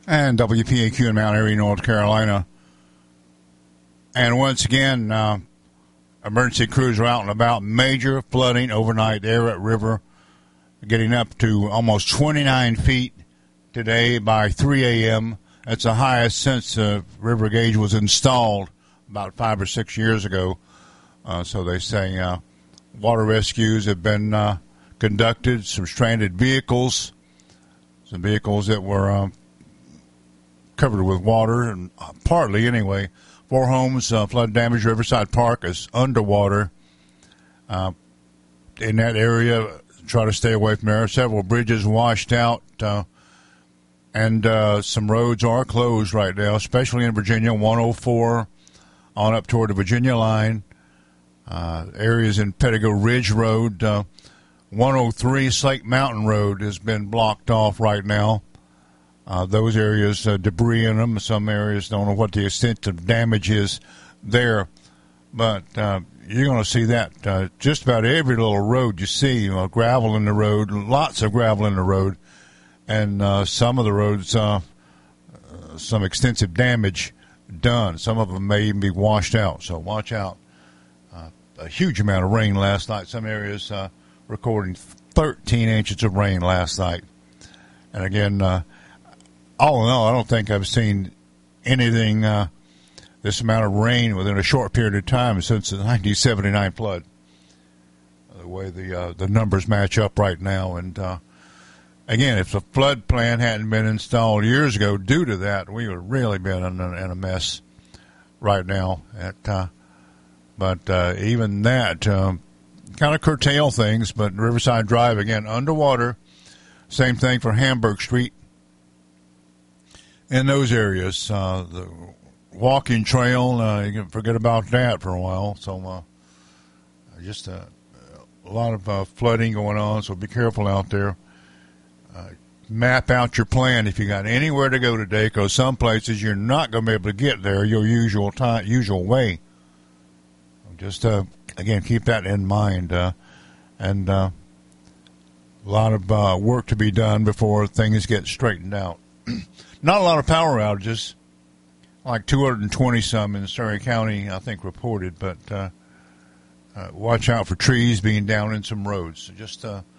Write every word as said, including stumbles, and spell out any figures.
And W P A Q in Mount Airy, North Carolina. And once again, uh, emergency crews are out and about. Major flooding overnight there at River, getting up to almost twenty-nine feet today by three a.m. That's the highest since the river gauge was installed about five or six years ago. Uh, so they say uh, water rescues have been uh, conducted, some stranded vehicles, some vehicles that were uh, covered with water, and uh, partly anyway. Four homes, uh, flood damage. Riverside Park is underwater uh, in that area. Try to stay away from there. Several bridges washed out, uh, and uh, some roads are closed right now, especially in Virginia. one oh four on up toward the Virginia line. Uh, areas in Pettigo Ridge Road. Uh, one oh three Slate Mountain Road has been blocked off right now. Uh, those areas, uh, debris in them. Some areas don't know what the extent of damage is there, but uh, you're going to see that uh, just about every little road you see, you know, gravel in the road, lots of gravel in the road, and uh, some of the roads, uh, uh, some extensive damage done. Some of them may even be washed out, so watch out. Uh, a huge amount of rain last night. Some areas uh, recording thirteen inches of rain last night, and again, uh, all in all, I don't think I've seen anything uh, this amount of rain within a short period of time since the nineteen seventy-nine flood. The way the uh, the numbers match up right now, and uh, again, if the flood plan hadn't been installed years ago due to that, we would have really been in a, in a mess right now. At, uh, but uh, even that um, kind of curtail things. But Riverside Drive again underwater. Same thing for Hamburg Street. In those areas, uh, the walking trail, uh, you can forget about that for a while. So uh, just uh, a lot of uh, flooding going on, so be careful out there. Uh, map out your plan if you got anywhere to go today, because some places you're not going to be able to get there your usual time, usual way. Just, uh, again, keep that in mind. Uh, and uh, a lot of uh, work to be done before things get straightened out. Not a lot of power outages, like two hundred twenty some in Surrey County, I think, reported. But uh, uh, watch out for trees being down in some roads. So just uh,